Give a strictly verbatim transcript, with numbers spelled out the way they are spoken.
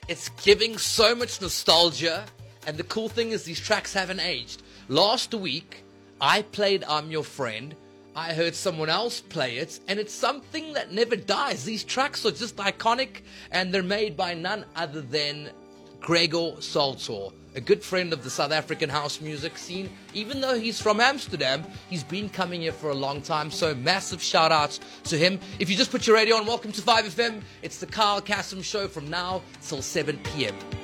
It's giving so much nostalgia, and the cool thing is these tracks haven't aged. Last week, I played I'm Your Friend. I heard someone else play it, and it's something that never dies. These tracks are just iconic, and they're made by none other than Gregor Saltor, a good friend of the South African house music scene. Even though he's from Amsterdam, he's been coming here for a long time, so massive shout outs to him. If you just put your radio on, welcome to five F M. It's the Kyle Kassem Show from now till seven p.m.